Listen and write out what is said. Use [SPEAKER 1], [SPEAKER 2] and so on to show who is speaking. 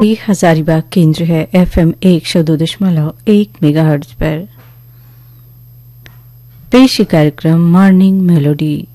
[SPEAKER 1] ये हजारीबाग केंद्र है FM 102.1 मेगाहर्ट्ज पर। पेश कार्यक्रम मॉर्निंग मेलोडी।